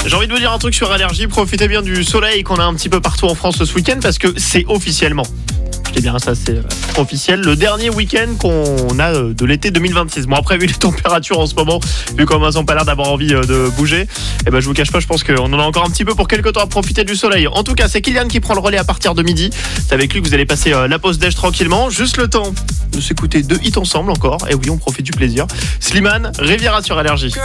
J'ai envie de vous dire un truc sur Allergie, profitez bien du soleil qu'on a un petit peu partout en France ce week-end parce que c'est officiellement, je dis bien ça, c'est officiel, le dernier week-end qu'on a de l'été 2026. Bon, après, vu les températures en ce moment, vu qu'on n'a pas l'air d'avoir envie de bouger, je vous cache pas, je pense qu'on en a encore un petit peu pour quelques temps à profiter du soleil. En tout cas, c'est Kylian qui prend le relais à partir de midi. C'est avec lui que vous allez passer la pause déj tranquillement, juste le temps de s'écouter 2 hits ensemble encore. Et oui, on profite du plaisir. Slimane, Riviera sur Allergie.